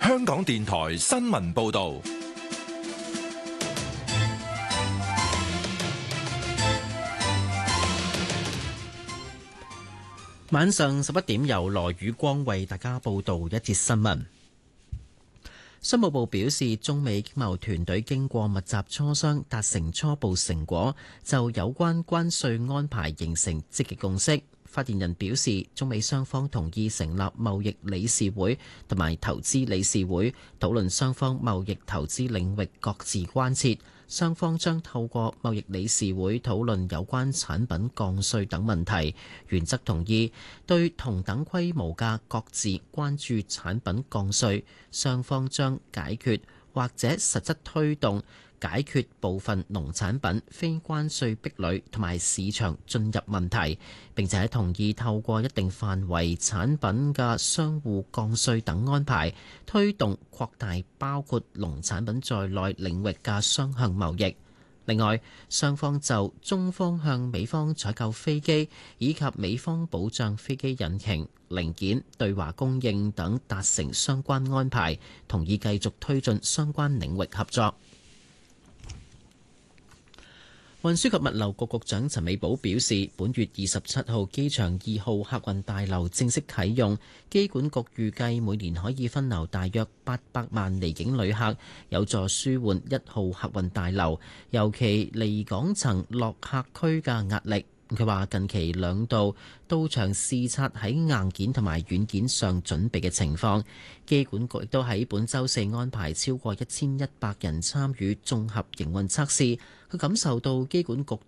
香港電台新聞報道。 晚上11點，由羅宇光為大家報道一節新聞。商務部表示，中美經貿團隊經過密集磋商，達成初步成果，就有關關稅安排形成積極共識。發言人表示，中美雙方同意成立貿易理事會同埋投資理事會，討論雙方貿易投資領域各自關切。雙方將透過貿易理事會討論有關產品降稅等問題，原則同意對同等規模嘅各自關注產品降稅，雙方將解決或者實質推動解決部分農產品非關稅壁壘同埋市場進入問題，並且同意透過一定範圍產品嘅相互降稅等安排，推動擴大包括農產品在內領域嘅雙向貿易。另外，雙方就中方向美方採購飛機以及美方保障飛機引擎零件對華供應等達成相關安排，同意繼續推進相關領域合作。運輸及物流局局長陳美寶表示，本月27號機場2號客運大樓正式啟用，機管局預計每年可以分流大約800萬離境旅客，有助舒緩1號客運大樓尤其離港層落客區嘅壓力。佢話近期2度到場視察喺硬件同埋軟件上準備嘅情況，機管局亦都喺本週4安排超過1100人參與綜合營運測試。佢感受到機管局